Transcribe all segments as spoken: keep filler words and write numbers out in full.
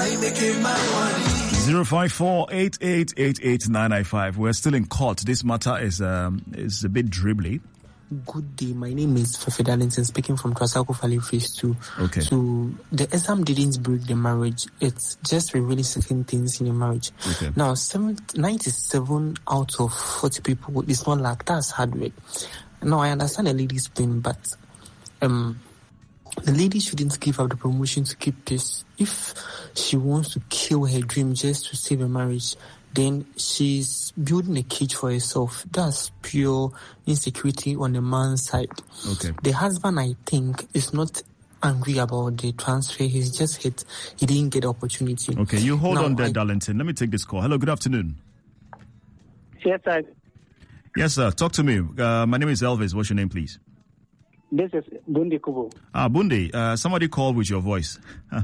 Zero five four eight eight eight eight nine nine five. We're still in court. This matter is um is a bit dribbly. Good day. My name is Fefe Darlington, speaking from Trasaco Valley Phase Two. Okay. So the exam didn't break the marriage. It's just revealing certain things in the marriage. Okay. Now, seven, ninety-seven out of forty people, it's not like that's hard work. Now, I understand the lady's pain, but um, the lady shouldn't give up the promotion to keep peace. If she wants to kill her dream just to save a marriage, then she's building a cage for herself. That's pure insecurity on the man's side. Okay. The husband, I think, is not angry about the transfer. He's just hit. He didn't get the opportunity. Okay, you hold now, on there, I, Darlington. Let me take this call. Hello, good afternoon. Yes, sir. Yes, sir. Talk to me. Uh, my name is Elvis. What's your name, please? This is Bundi Kubo. Ah, Bundi. Uh, somebody called with your voice.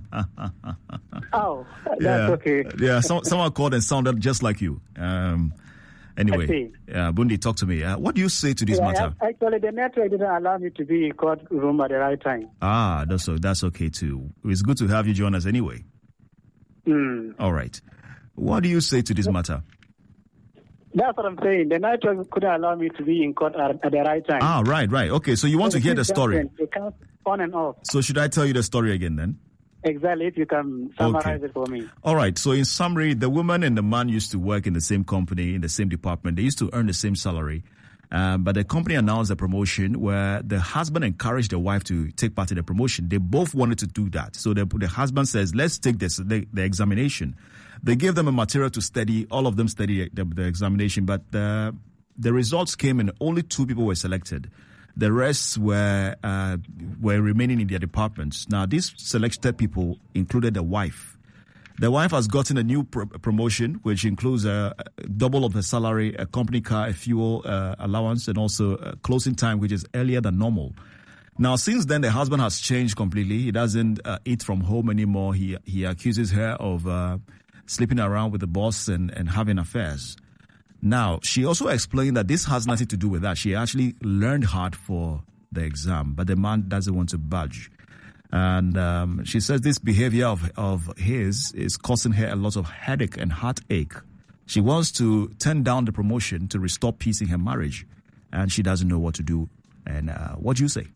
Oh, that's yeah. okay. Yeah, so, someone called and sounded just like you. Um, anyway, yeah, Bundi, talk to me. Uh, what do you say to this yeah, matter? Actually, the network didn't allow me to be in courtroom at the right time. Ah, that's that's okay too. It's good to have you join us anyway. Mm. All right. What do you say to this matter? That's what I'm saying. The network couldn't allow me to be in court at, at the right time. Ah, right, right. Okay, so you want so to hear the story. It comes on and off. So should I tell you the story again then? Exactly, if you can summarize okay. it for me. All right, so in summary, the woman and the man used to work in the same company, in the same department. They used to earn the same salary. Um, but the company announced a promotion where the husband encouraged the wife to take part in the promotion. They both wanted to do that. So the, the husband says, let's take this, the, the examination. They gave them a material to study. All of them studied the, the examination, but the, the results came and only two people were selected. The rest were uh, were remaining in their departments. Now, these selected people included the wife. The wife has gotten a new pr- promotion, which includes a, a double of the salary, a company car, a fuel uh, allowance, and also a closing time, which is earlier than normal. Now, since then, the husband has changed completely. He doesn't uh, eat from home anymore. He he accuses her of uh, sleeping around with the boss and, and having affairs. Now, she also explained that this has nothing to do with that. She actually learned hard for the exam, but the man doesn't want to budge. And um, she says this behavior of, of his is causing her a lot of headache and heartache. She wants to turn down the promotion to restore peace in her marriage, and she doesn't know what to do. And uh, what do you say?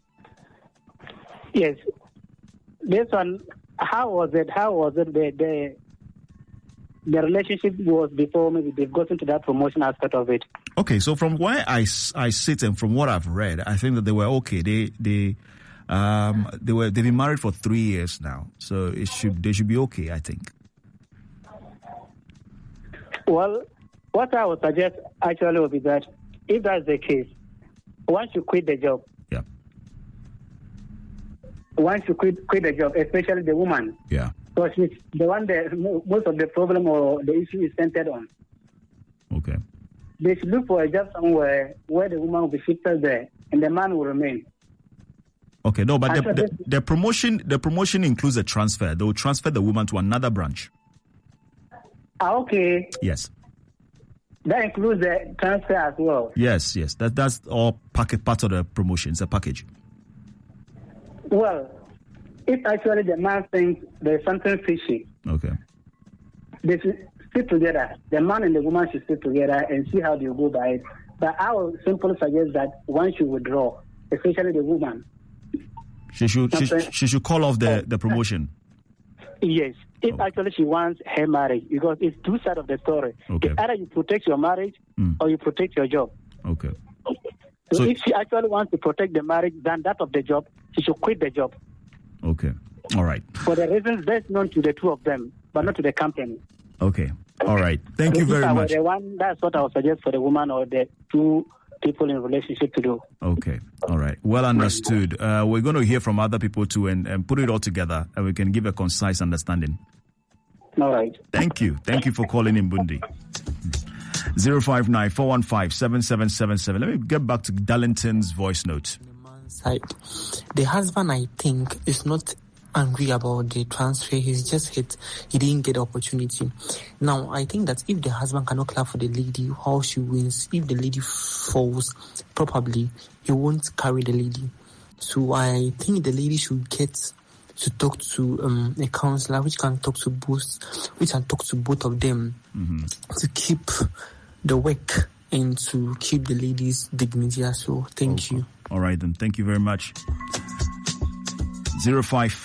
Yes. This one, how was it? How was it the, the, the relationship was before maybe they've gotten to that promotion aspect of it? Okay, so from where I, I sit and from what I've read, I think that they were okay. They they um they were they've been married for three years now, so it should they should be okay, I think. Well, what I would suggest actually would be that if that's the case, once you quit the job, yeah. Once you quit quit the job, especially the woman, yeah, because she's the one that most of the problem or the issue is centered on. Okay. They should look for a job somewhere where the woman will be shifted there and the man will remain. Okay, no, but the, the, the promotion the promotion includes a transfer. They will transfer the woman to another branch. Ah, okay. Yes. That includes the transfer as well. Yes, yes. That that's all packet part of the promotion. It's a package. Well, if actually the man thinks there's something fishy, okay, they should sit together. The man and the woman should sit together and see how they go by it. But I would simply suggest that one should withdraw, especially the woman. She should she, she should call off the, the promotion. Yes, if oh. actually she wants her marriage, because it's two sides of the story. Okay. It's either you protect your marriage mm. or you protect your job. Okay. So, so if she actually wants to protect the marriage than that of the job, she should quit the job. Okay. All right. For the reasons best known to the two of them, but not to the company. Okay. All right. Thank so you very much. The one, that's what I would suggest for the woman or the two people in a relationship to do. Okay. All right. Well understood. Uh, we're going to hear from other people too and, and put it all together and we can give a concise understanding. All right. Thank you. Thank you for calling in, Bundi. zero five nine, four one five, seven seven seven seven. Let me get back to Darlington's voice note. Side. The husband, I think, is not angry about the transfer. He's just hit. He didn't get the opportunity. Now, I think that if the husband cannot clap for the lady, how she wins, if the lady falls, probably he won't carry the lady. So I think the lady should get to talk to um, a counselor, which can talk to both, which can talk to both of them mm-hmm. to keep the work and to keep the ladies' dignity as well. Thank okay. you. All right, then. Thank you very much. zero five